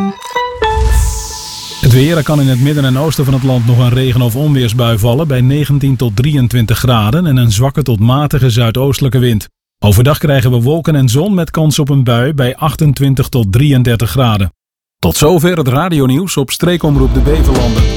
Het weer, er kan in het midden en oosten van het land nog een regen- of onweersbui vallen bij 19 tot 23 graden en een zwakke tot matige zuidoostelijke wind. Overdag krijgen we wolken en zon met kans op een bui bij 28 tot 33 graden. Tot zover het radionieuws op Streekomroep de Beverlanden.